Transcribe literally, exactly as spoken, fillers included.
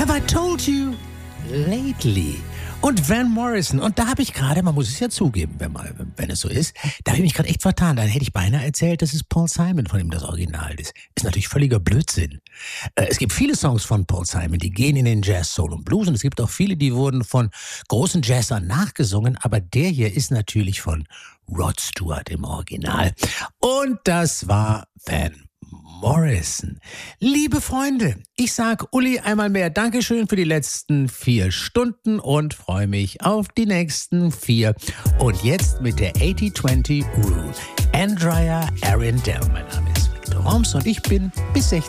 Have I told you lately? Und Van Morrison. Und da habe ich gerade, man muss es ja zugeben, wenn, man, wenn es so ist, da habe ich mich gerade echt vertan. Da hätte ich beinahe erzählt, dass es Paul Simon, von dem das Original ist. Ist natürlich völliger Blödsinn. Äh, es gibt viele Songs von Paul Simon, die gehen in den Jazz, Soul und Blues. Und es gibt auch viele, die wurden von großen Jazzern nachgesungen. Aber der hier ist natürlich von Rod Stewart im Original. Und das war Van Morrison. Liebe Freunde, ich sag Uli einmal mehr Dankeschön für die letzten vier Stunden und freue mich auf die nächsten vier. Und jetzt mit der achtzig zwanzig Rule. Andrea Arundel. Mein Name ist Victor Worms und ich bin bis sechzehn